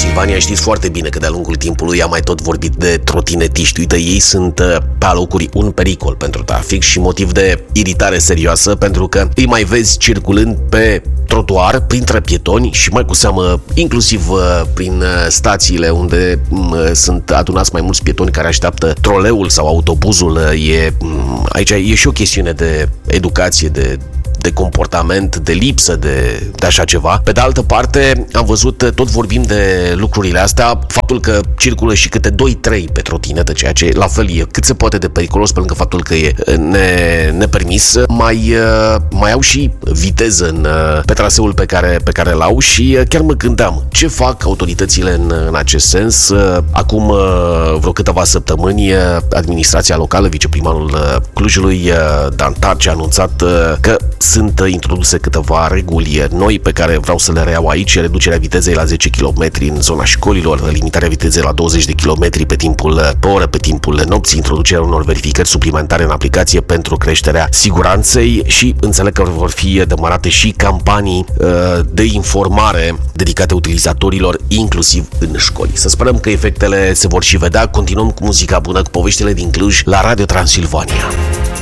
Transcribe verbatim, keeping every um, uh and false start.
Transilvania, știți foarte bine că de-a lungul timpului am mai tot vorbit de trotinetiști. Uite, ei sunt pe alocuri un pericol pentru trafic și motiv de iritare serioasă, pentru că îi mai vezi circulând pe trotuar, printre pietoni și mai cu seamă inclusiv prin stațiile unde sunt adunați mai mulți pietoni care așteaptă troleul sau autobuzul. E, aici e și o chestiune de educație, de de comportament, de lipsă de, de așa ceva. Pe de altă parte, am văzut, tot vorbim de lucrurile astea, faptul că circulă și câte doi trei pe trotinetă, ceea ce la fel e cât se poate de periculos, pe lângă faptul că e ne, nepermis, mai, mai au și viteză în, pe traseul pe care, pe care l-au și chiar mă gândeam ce fac autoritățile în, în acest sens. Acum vreo câteva săptămâni, administrația locală, viceprimarul Clujului, Dan Tarci, a anunțat că sunt introduse câteva reguli noi pe care vreau să le reiau aici: reducerea vitezei la zece kilometri în zona școlilor, limitarea vitezei la douăzeci de kilometri pe timpul pe oră pe timpul nopții, introducerea unor verificări suplimentare în aplicație pentru creșterea siguranței și înțeleg că vor fi demarate și campanii uh, de informare dedicate utilizatorilor, inclusiv în școli. Să sperăm că efectele se vor și vedea. Continuăm cu muzica bună, cu poveștile din Cluj la Radio Transilvania.